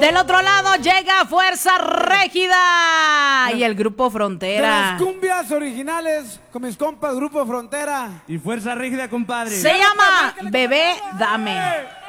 Del otro lado llega Fuerza Régida y el Grupo De Frontera. las cumbias originales con mis compas Grupo Frontera. Y Fuerza Rígida, compadre. Se llama Bebé Dame.